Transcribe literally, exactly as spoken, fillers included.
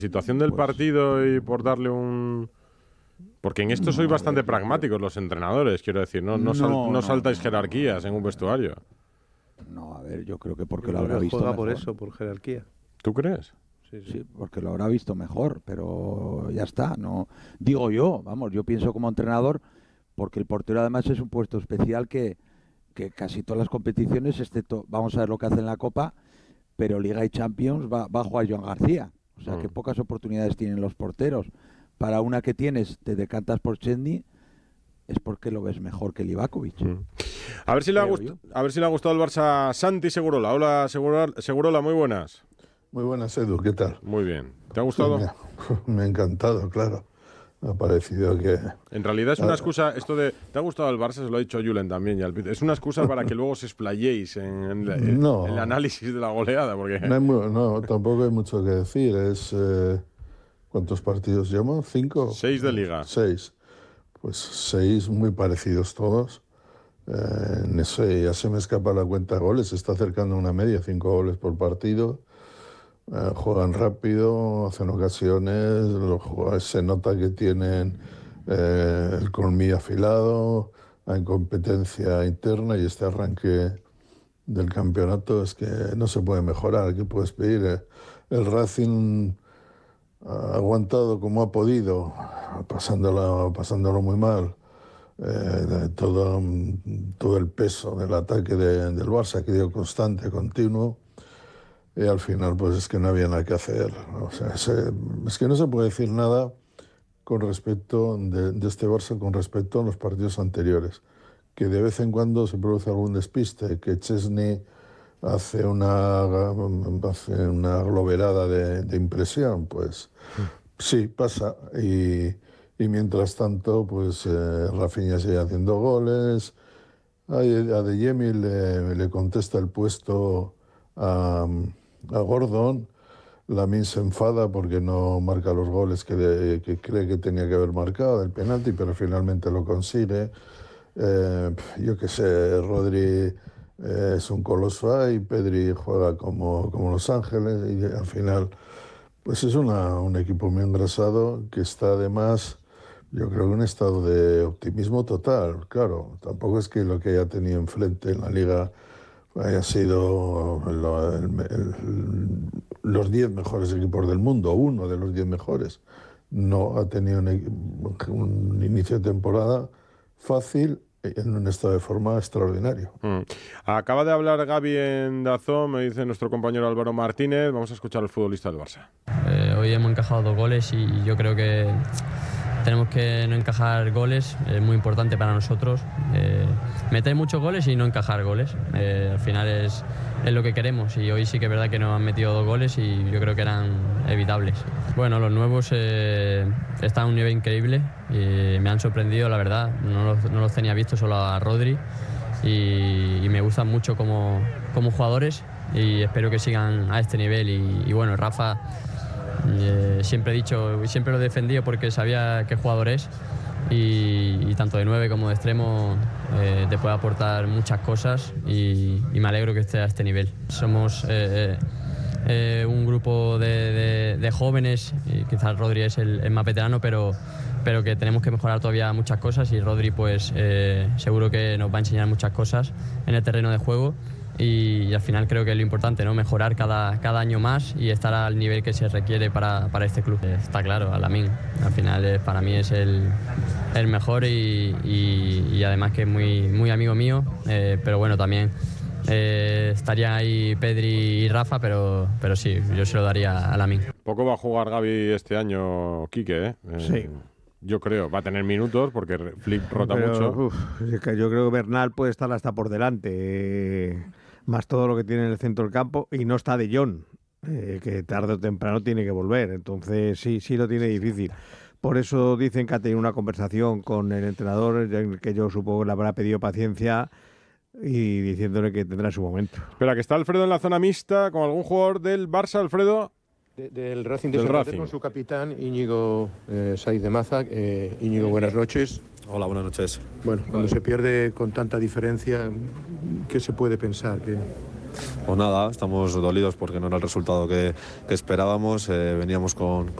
situación del pues, partido y por darle un... Porque en esto no, sois bastante ver, pragmáticos los entrenadores, quiero decir, no, no, no, sal, no, no saltáis no, jerarquías no, en un vestuario. No, a ver, yo creo que porque yo lo creo habrá que visto juega mejor. por eso, por jerarquía. ¿Tú crees? Sí, sí. Sí, porque lo habrá visto mejor, pero ya está, no digo yo, vamos, yo pienso como entrenador, porque el portero además es un puesto especial que, que casi todas las competiciones, excepto, vamos a ver lo que hace en la Copa, pero Liga y Champions va, va a jugar Joan García, o sea Mm. que pocas oportunidades tienen los porteros. Para una que tienes, te decantas por Chesney, es porque lo ves mejor que Livakovic. Mm. A ver si le ha Creo gust- yo. a ver si le ha gustado el Barça a Santi Segurola. Hola, Segurola, Segurola, muy buenas. Muy buenas, Edu, ¿qué tal? Muy bien. ¿Te ha Sí, gustado? me, ha, me ha encantado, claro. Me ha parecido que... En realidad es una excusa, esto de ¿te ha gustado el Barça? Se lo ha dicho Julen también. Ya, es una excusa para que luego os explayéis en, en, en No. el análisis de la goleada. Porque... No, hay mu- no, tampoco hay mucho que decir. Es eh, ¿cuántos partidos llevo? ¿Cinco? Seis de Liga. Seis. Pues seis muy parecidos todos. Eh, no sé, ya se me escapa la cuenta de goles. Se está acercando a una media, cinco goles por partido. Eh, juegan rápido, hacen ocasiones, los jugadores se nota que tienen eh, el colmillo afilado, hay competencia interna y este arranque del campeonato es que no se puede mejorar. ¿Qué puedes pedir? Eh, el Racing ha aguantado como ha podido, pasándolo, pasándolo muy mal. Eh, todo, todo el peso del ataque de, del Barça, que dio constante, continuo. Y al final, pues es que no había nada que hacer. O sea, es, es que no se puede decir nada con respecto de, de este Barça con respecto a los partidos anteriores. Que de vez en cuando se produce algún despiste, que Chesney hace una, hace una globerada de, de impresión, pues sí, pasa. Y, y mientras tanto, pues eh, Rafinha sigue haciendo goles. A, a Adeyemi le, le contesta el puesto a, a Gordon. Lamine se enfada porque no marca los goles que, de, que cree que tenía que haber marcado del penalti, pero finalmente lo consigue. Eh, yo qué sé, Rodri eh, es un coloso ahí, Pedri juega como, como Los Ángeles y al final pues es una, un equipo muy engrasado que está además, yo creo que en un estado de optimismo total. Claro, tampoco es que lo que haya tenido enfrente en la Liga haya sido el, el, el, los diez mejores equipos del mundo, uno de los diez mejores. No ha tenido un, un inicio de temporada fácil en un estado de forma extraordinario. Mm. Acaba de hablar Gavi en Dazón, me dice nuestro compañero Álvaro Martínez. Vamos a escuchar al futbolista del Barça. Eh, hoy hemos encajado dos goles y yo creo que tenemos que no encajar goles, es muy importante para nosotros. Eh, meter muchos goles y no encajar goles. Eh, al final es, es lo que queremos y hoy sí que es verdad que nos han metido dos goles y yo creo que eran evitables. Bueno, los nuevos eh, están a un nivel increíble y me han sorprendido, la verdad. No los, no los tenía visto, solo a Rodri y, y me gustan mucho como, como jugadores y espero que sigan a este nivel. Y, y bueno, Rafa, eh, siempre he dicho, siempre lo he defendido porque sabía qué jugador es y, y tanto de nueve como de extremo eh, te puede aportar muchas cosas y, y me alegro que esté a este nivel. Somos eh, eh, un grupo de, de, de jóvenes y quizás Rodri es el, el más veterano, pero, pero que tenemos que mejorar todavía muchas cosas y Rodri pues eh, seguro que nos va a enseñar muchas cosas en el terreno de juego. Y, y al final creo que es lo importante, ¿no? Mejorar cada, cada año más y estar al nivel que se requiere para, para este club. Está claro, Lamine, al final es, para mí es el, el mejor y, y, y además que es muy, muy amigo mío, eh, pero bueno, también eh, estarían ahí Pedri y Rafa, pero, pero sí, yo se lo daría a Lamine. Poco va a jugar Gavi este año, Quique, ¿eh? eh Sí. Yo creo, va a tener minutos porque Flip rota Pero, mucho. Uf, es que yo creo que Bernal puede estar hasta por delante, eh, más todo lo que tiene en el centro del campo, y no está De Jong, eh, que tarde o temprano tiene que volver, entonces sí, sí lo tiene difícil. Por eso dicen que ha tenido una conversación con el entrenador, que yo supongo que le habrá pedido paciencia y diciéndole que tendrá su momento. Espera, que está Alfredo en la zona mixta con algún jugador del Barça, Alfredo. De, del Racing de del Santander Racing. Con su capitán Íñigo eh, Saiz de Maza. Eh, Íñigo, buenas noches. Hola, buenas noches. Bueno, cuando se pierde con tanta diferencia, ¿qué se puede pensar? ¿Qué, pues nada, estamos dolidos porque no era el resultado que, que esperábamos, eh, veníamos con